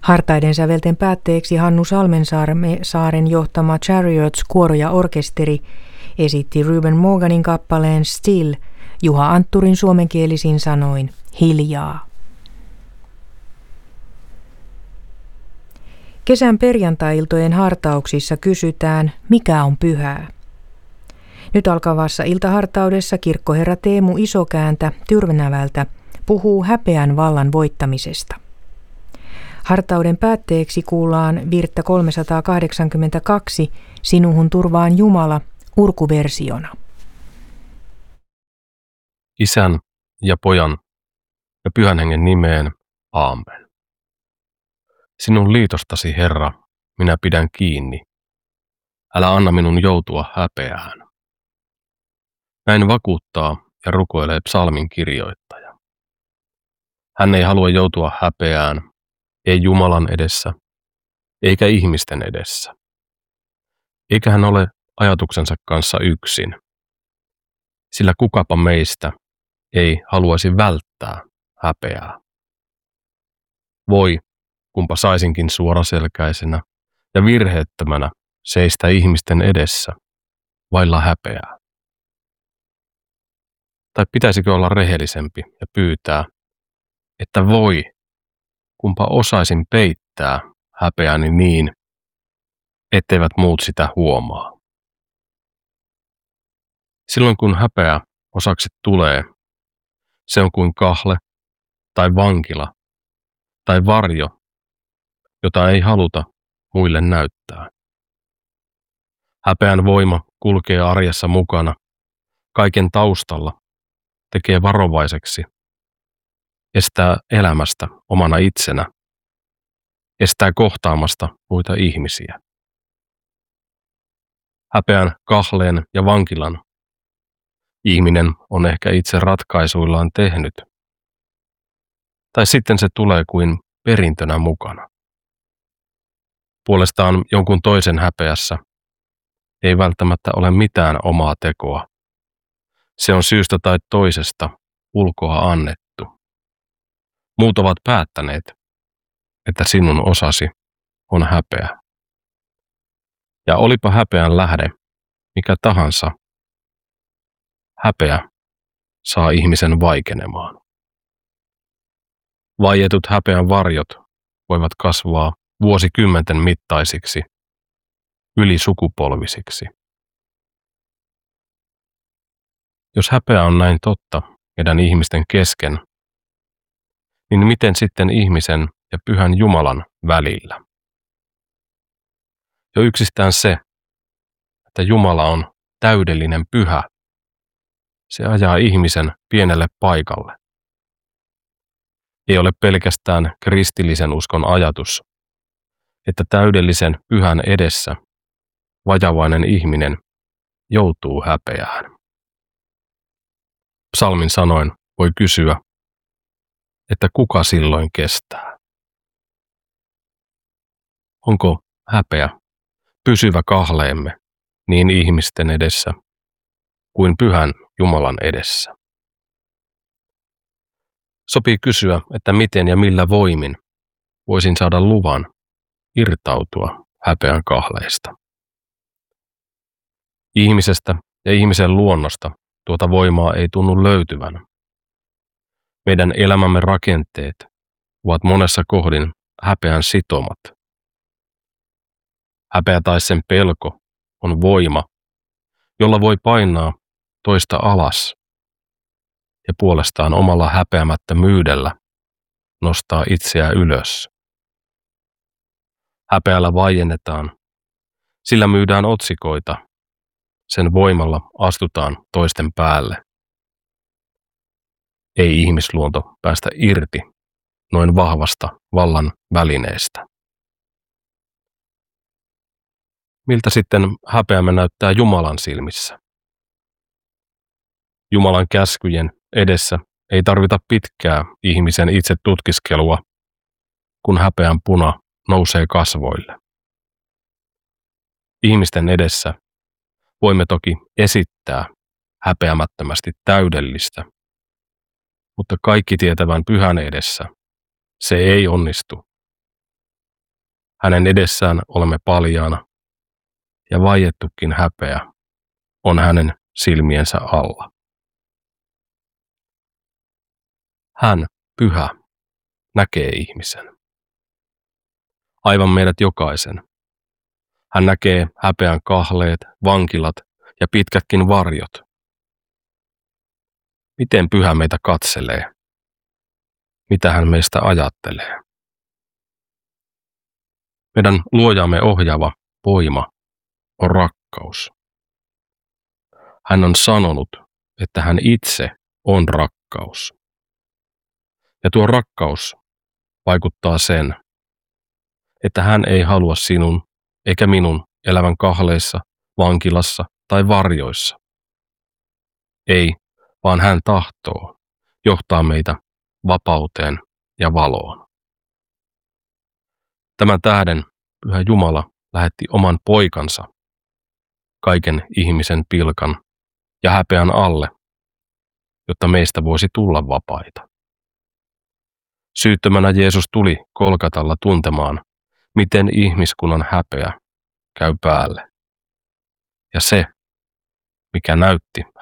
Hartaiden sävelten päätteeksi Hannu Salmensaaren johtama Chariots kuoro ja orkesteri esitti Ruben Morganin kappaleen Still Juha Antturin suomenkielisin sanoin hiljaa. Kesän perjantai-iltojen hartauksissa kysytään, mikä on pyhää. Nyt alkavassa iltahartaudessa kirkkoherra Teemu Isokääntä Tyrvänävältä puhuu häpeän vallan voittamisesta. Hartauden päätteeksi kuullaan virttä 382 Sinuhun turvaan Jumala urkuversiona. Isän ja Pojan ja Pyhän Hengen nimeen. Aamen. Sinun liitostasi, Herra, minä pidän kiinni. Älä anna minun joutua häpeään. Näin vakuuttaa ja rukoilee psalmin kirjoittaja. Hän ei halua joutua häpeään, ei Jumalan edessä, eikä ihmisten edessä. Eikä hän ole ajatuksensa kanssa yksin, sillä kukapa meistä ei haluaisi välttää häpeää. Voi, kumpa saisinkin suoraselkäisenä ja virheettömänä seistä ihmisten edessä, vailla häpeää. Tai pitäisikö olla rehellisempi ja pyytää, että voi, kumpa osaisin peittää häpeäni niin, etteivät muut sitä huomaa. Silloin kun häpeä osaksi tulee, se on kuin kahle tai vankila tai varjo, jota ei haluta muille näyttää. Häpeän voima kulkee arjessa mukana, kaiken taustalla, tekee varovaiseksi, estää elämästä omana itsenä, estää kohtaamasta muita ihmisiä. Häpeän, kahleen ja vankilan ihminen on ehkä itse ratkaisuillaan tehnyt, tai sitten se tulee kuin perintönä mukana. Puolestaan jonkun toisen häpeässä ei välttämättä ole mitään omaa tekoa. Se on syystä tai toisesta ulkoa annettu. Muut ovat päättäneet, että sinun osasi on häpeä. Ja olipa häpeän lähde mikä tahansa, häpeä saa ihmisen vaikenemaan. Vaietut häpeän varjot voivat kasvaa vuosikymmenten mittaisiksi, ylisukupolvisiksi. Jos häpeä on näin totta meidän ihmisten kesken, niin miten sitten ihmisen ja Pyhän Jumalan välillä? Jo yksistään se, että Jumala on täydellinen pyhä, se ajaa ihmisen pienelle paikalle. Ei ole pelkästään kristillisen uskon ajatus, että täydellisen pyhän edessä vajavainen ihminen joutuu häpeään. Psalmin sanoin voi kysyä, että kuka silloin kestää? Onko häpeä pysyvä kahleemme niin ihmisten edessä kuin Pyhän Jumalan edessä? Sopii kysyä, että miten ja millä voimin voisin saada luvan irtautua häpeän kahleista. Ihmisestä ja ihmisen luonnosta tuota voimaa ei tunnu löytyvän. Meidän elämämme rakenteet ovat monessa kohdin häpeän sitomat. Häpeä tai sen pelko on voima, jolla voi painaa toista alas ja puolestaan omalla häpeämättömyydellä nostaa itseä ylös. Häpeällä vaiennetaan, sillä myydään otsikoita, sen voimalla astutaan toisten päälle. Ei ihmisluonto päästä irti noin vahvasta vallan välineestä. Miltä sitten häpeämme näyttää Jumalan silmissä? Jumalan käskyjen edessä ei tarvita pitkää ihmisen itse tutkiskelua, kun häpeän puna nousee kasvoille. Ihmisten edessä voimme toki esittää häpeämättömästi täydellistä, mutta kaikki tietävän Pyhän edessä se ei onnistu. Hänen edessään olemme paljaana, ja vaiettukin häpeä on hänen silmiensä alla. Hän, pyhä, näkee ihmisen. Aivan meidät jokaisen. Hän näkee häpeän kahleet, vankilat ja pitkätkin varjot. Miten pyhä meitä katselee? Mitä hän meistä ajattelee? Meidän luojaamme ohjaava voima on rakkaus. Hän on sanonut, että hän itse on rakkaus. Ja tuo rakkaus vaikuttaa sen, että hän ei halua sinun eikä minun elävän kahleissa, vankilassa tai varjoissa. Ei, vaan hän tahtoo johtaa meitä vapauteen ja valoon. Tämän tähden Pyhä Jumala lähetti oman poikansa kaiken ihmisen pilkan ja häpeän alle, jotta meistä voisi tulla vapaita. Syyttömänä Jeesus tuli Golgatalla tuntemaan, miten ihmiskunnan häpeä käy päälle. Ja se, mikä näytti